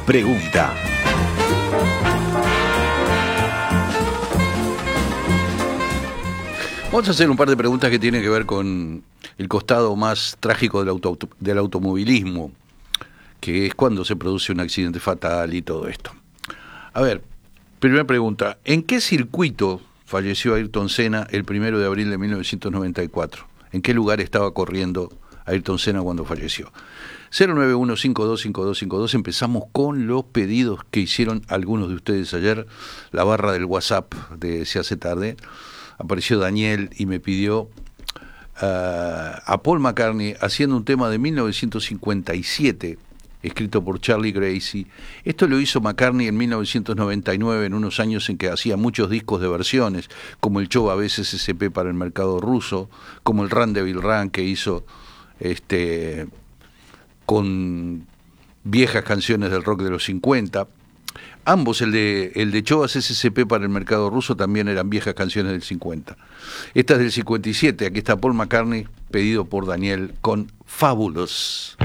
pregunta. Vamos a hacer un par de preguntas que tienen que ver con el costado más trágico del automovilismo, que es cuando se produce un accidente fatal y todo esto. A ver, primera pregunta, ¿en qué circuito falleció Ayrton Senna el 1 de abril de 1994? ¿En qué lugar estaba corriendo Ayrton Senna cuando falleció? 091525252. Empezamos con los pedidos que hicieron algunos de ustedes ayer. La barra del WhatsApp de Se Hace Tarde. Apareció Daniel y me pidió a Paul McCartney haciendo un tema de 1957, escrito por Charlie Gracie. Esto lo hizo McCartney en 1999, en unos años en que hacía muchos discos de versiones, como el Show a veces SCP para el mercado ruso, como el Run Devil Run que hizo con viejas canciones del rock de los 50. Ambos, el de Chovas SCP para el mercado ruso, también eran viejas canciones del 50. Esta es del 57, aquí está Paul McCartney, pedido por Daniel, con Fabulous.